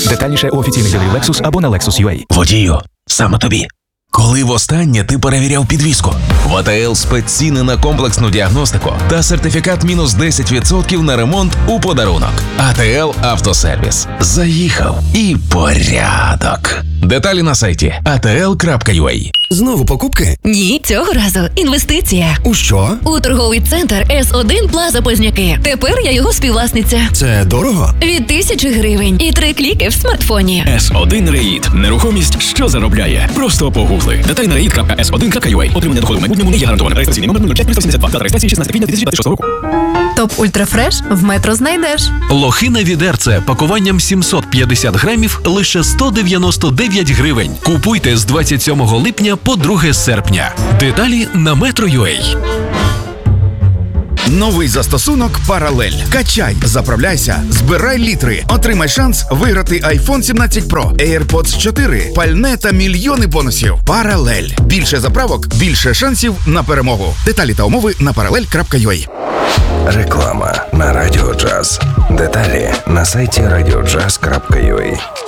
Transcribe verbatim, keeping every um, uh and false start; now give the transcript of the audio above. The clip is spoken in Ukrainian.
Детальніше у офіційних дилерів Lexus або на Lexus ю ей. Водію, саме тобі. Коли востаннє ти перевіряв підвіску? В АТЛ спецціни на комплексну діагностику та сертифікат мінус десять відсотків на ремонт у подарунок. АТЛ Автосервіс. Заїхав і порядок. Деталі на сайті а те ел крапка ю а. Знову покупки? Ні, цього разу інвестиція. У що? У торговий центр ес один Плаза Позняки. Тепер я його співвласниця. Це дорого? Від тисячі гривень і три кліки в смартфоні. ес один Реїд. Нерухомість, що заробляє. Просто погугли. Деталі на реїд крапка ес один крапка ю а. Отримання доходу в майбутньому не є гарантоване. Реєстраційний номер нуль п'ять три сім два. Дата реєстрації шістнадцяте квітня дві тисячі двадцять шостого року. Топ Ультрафреш в Метро знайдеш. Лохина відерце пакуванням сімсот п'ятдесят грамів лише сто дев'яносто дев'ять гривень. Купуйте з двадцять сьомого липня по друге серпня. Деталі на метро крапка ю а. Новий застосунок «Паралель». Качай, заправляйся, збирай літри. Отримай шанс виграти айфон сімнадцять Pro, AirPods чотири, пальне та мільйони бонусів. «Паралель». Більше заправок, більше шансів на перемогу. Деталі та умови на паралель крапка ю а. Реклама на Радіо Джаз. Деталі на сайті радіо джаз крапка ю а.